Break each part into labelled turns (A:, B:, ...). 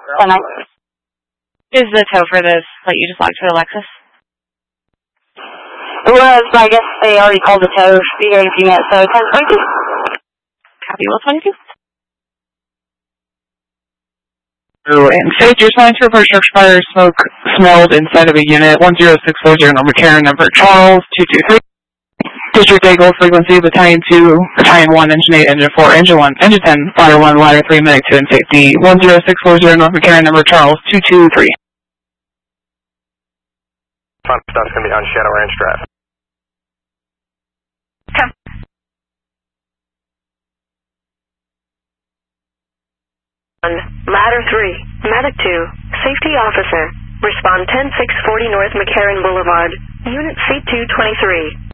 A: Is the tow for this that you just locked for the Lexus?
B: It was, but I guess they already called the tow. Be here in a few minutes, so 10:22.
A: Copy, Will 22.
C: And Sage, you're trying to report structure fire smoke smelled inside of a unit. 10640 number Karen, number Charles, 223. District A Gold frequency, Battalion 2, Battalion 1, Engine 8, Engine 4, Engine 1, Engine 10, Ladder 1, Ladder 3, Medic 2, and Safety. 10640 North Karen, number Charles, 223.
D: Fun stuff's going to be on Shadow Ranch Drive.
E: Come. Ladder 3, Medic 2, Safety Officer. Respond 10640 North McCarran Boulevard. Unit C223.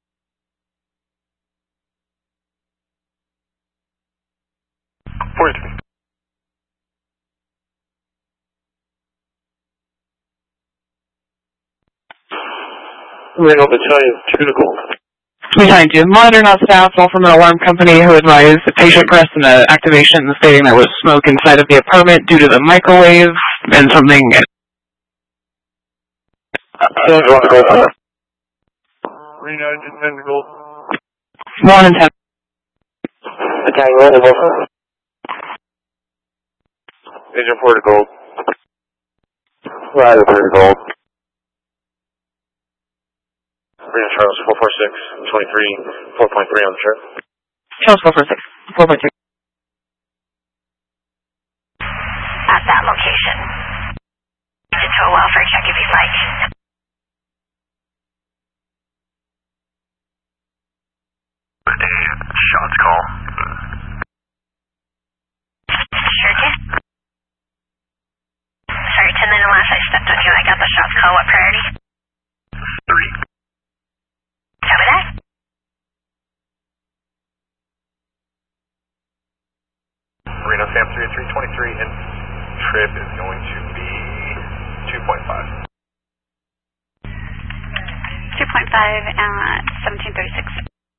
D: Reno Battalion 2 to Gold.
C: Behind you. Monitor not staff, all from an alarm company who advised the patient pressed an activation stating there was smoke inside of the apartment due to the microwave and something.
D: Reno 10 to Gold.
C: 1 and 10.
D: Battalion 1 to Gold. Agent 4 to Gold. Ladder 3 to Gold. Reno Charles 446, 23, 4.3 on the chart.
C: Charles 446, 4.3.
E: At that location. To a welfare check if you'd like.
D: Shots call.
E: Sure did. Sorry, 10 minutes last I stepped on you. I got the shots call. What priority?
D: 3.
E: Tell me that.
D: Reno Sam 3323 and trip is going to be 2.5.
E: 2.5 at 1736.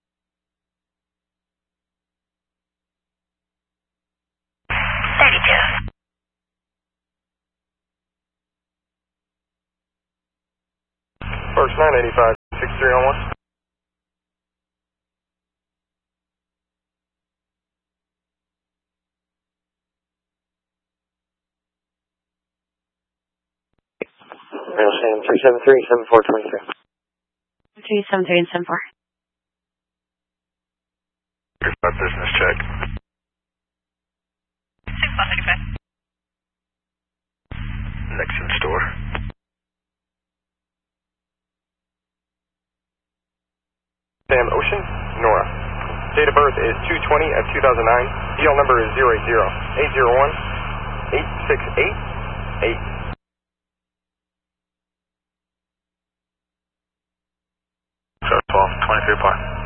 D: First 985, 6301. Rail Sam 373, 7423.
A: 373 and 74.
D: Here's my business check.
E: 635.
D: Next in store. Sam Ocean, Nora. Date of birth is 2/20 of 2009. DL number is 080 801 8688. So 12, 23 apart.